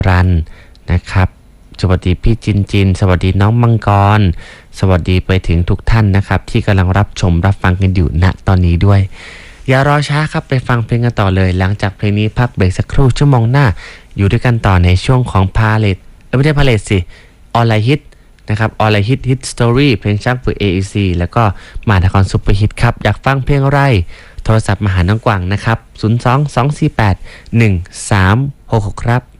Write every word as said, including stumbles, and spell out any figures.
รันนะครับสวัสดีพี่จินจินสวัสดีน้องมังกรสวัสดีไปถึงทุกท่านนะครับที่กำลังรับชมรับฟังกันอยู่ณตอนนี้ด้วยอย่ารอช้าครับไปฟังเพลงกันต่อเลยหลังจากเพลงนี้พักเบรกสักครู่ชั่วโมงหน้าอยู่ด้วยกันต่อในช่วงของพาเลทเออไม่ใช่พาเลทสิออนไลน์ฮิตนะครับออนไลน์ฮิตฮิตสตอรี่เพลงช้างฝึก เอ อี ซี แล้วก็มหานครซุปเปอร์ฮิตครับอยากฟังเพลงอะไรโทรศัพท์มาหาน้องกวางนะครับศูนย์ สอง สอง สี่ แปด หนึ่ง สาม หก หกครับ